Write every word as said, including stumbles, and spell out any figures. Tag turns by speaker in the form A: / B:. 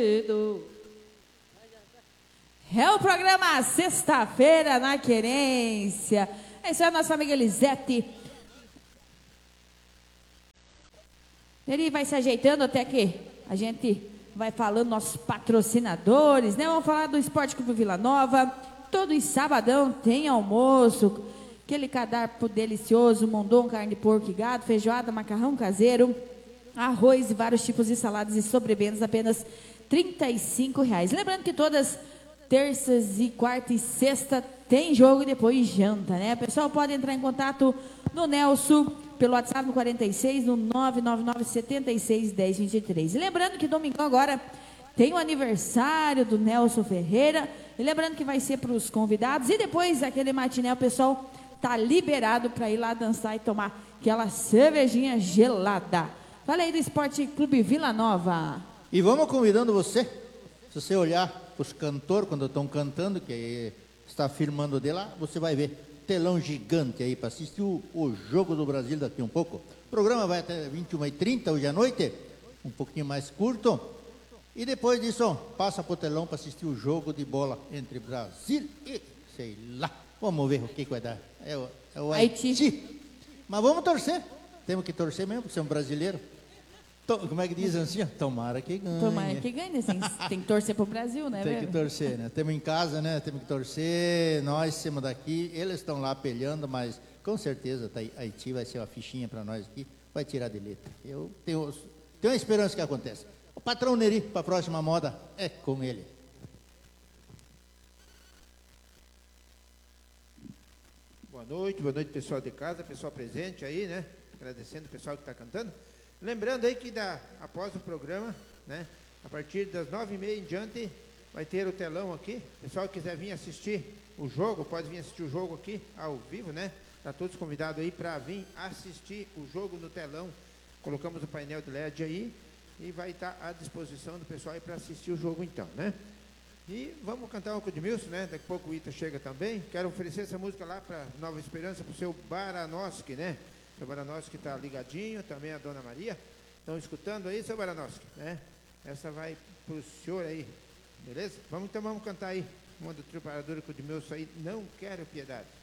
A: É o programa Sexta-feira na Querência. Essa é a nossa amiga Elisete. Ele vai se ajeitando até que a gente vai falando nossos patrocinadores, né? Vamos falar do Esporte Clube Vila Nova. Todo sabadão tem almoço, aquele cardápio delicioso, mondongo, carne de porco e gado, feijoada, macarrão caseiro, arroz e vários tipos de saladas e sobremendas, apenas trinta e cinco reais. Lembrando que todas terças e quarta e sexta tem jogo e depois janta, né? O pessoal pode entrar em contato no Nelson pelo WhatsApp no quarenta e seis, no nove nove nove, sete seis, um zero, dois três. E lembrando que domingão agora tem o aniversário do Nelson Ferreira. E lembrando que vai ser para os convidados. E depois aquele matiné, o pessoal tá liberado para ir lá dançar e tomar aquela cervejinha gelada. Fala aí do Esporte Clube Vila Nova.
B: E vamos convidando você. Se você olhar para os cantores quando estão cantando, que está firmando de lá, você vai ver telão gigante aí para assistir o, o Jogo do Brasil daqui um pouco. O programa vai até vinte e uma e trinta hoje à noite, um pouquinho mais curto. E depois disso, ó, passa para o telão para assistir o jogo de bola entre Brasil e, sei lá, vamos ver o que, que vai dar. É o, é o Haiti. Haiti. Mas vamos torcer. Temos que torcer mesmo, porque somos brasileiros. Como é que dizem assim? Tomara que ganhe.
A: Tomara que ganhe, assim, tem que torcer pro Brasil, né?
B: Tem
A: velho?
B: que torcer, né? Temos em casa, né? Temos que torcer, nós temos daqui, eles estão lá peleando, mas com certeza tá, Haiti vai ser uma fichinha para nós aqui, vai tirar de letra. Eu tenho, tenho uma esperança que aconteça. O patrão Neri, para a próxima moda, é com ele.
C: Boa noite, boa noite pessoal de casa, pessoal presente aí, né? Agradecendo o pessoal que está cantando. Lembrando aí que da, após o programa, né, a partir das nove e meia em diante, vai ter o telão aqui. Pessoal que quiser vir assistir o jogo, pode vir assistir o jogo aqui ao vivo, né? Está todos convidados aí para vir assistir o jogo no telão. Colocamos o painel de L E D aí e vai estar à disposição do pessoal aí para assistir o jogo então, né? E vamos cantar um com o Edmilson, né? Daqui a pouco o Ita chega também. Quero oferecer essa música lá para Nova Esperança, para o seu Baranoski, né? Seu Baranoski está ligadinho, também a Dona Maria. Estão escutando aí, seu Baranoski, né? Essa vai para o senhor aí, beleza? Vamos então, vamos cantar aí. Uma do Trio Parador com o Edmilson aí, Não Quero Piedade.